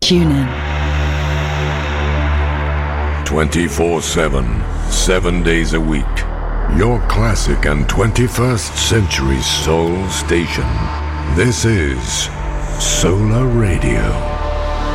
Tune in. 24/7, 7 days a week. Your classic and 21st century soul station. This is Solar Radio.